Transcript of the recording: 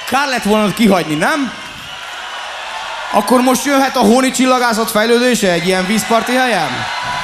Kár lett volna kihagyni, nem? Akkor most jöhet a hóni csillagászat fejlődése egy ilyen vízparti helyen?